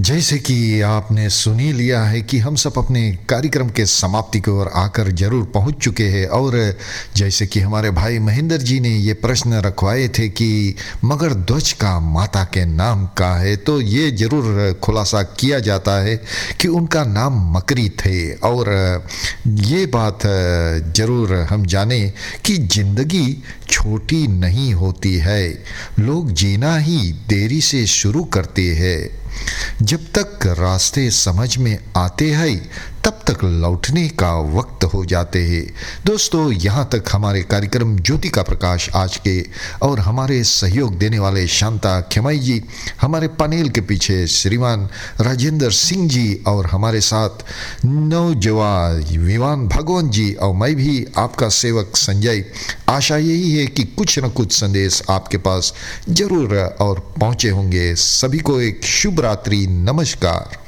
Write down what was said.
जैसे कि आपने सुन ही लिया है कि हम सब अपने कार्यक्रम के समाप्ति की ओर आकर जरूर पहुंच चुके हैं। और जैसे कि हमारे भाई महेंद्र जी ने ये प्रश्न रखवाए थे कि मगर ध्वज का माता के नाम का है, तो ये जरूर खुलासा किया जाता है कि उनका नाम मकरी थे। और ये बात जरूर हम जाने कि जिंदगी छोटी नहीं होती है, लोग जीना ही देरी से शुरू करते हैं। जब तक रास्ते समझ में आते हैं तब तक लौटने का वक्त हो जाते हैं। दोस्तों, यहाँ तक हमारे कार्यक्रम ज्योति का प्रकाश आज के, और हमारे सहयोग देने वाले शांता खेमाई जी, हमारे पैनल के पीछे श्रीमान राजेंद्र सिंह जी, और हमारे साथ नौजवान विवान भगवान जी, और मैं भी आपका सेवक संजय। आशा यही है कि कुछ न कुछ संदेश आपके पास जरूर और पहुँचे होंगे। सभी को एक शुभ रात्रि, नमस्कार।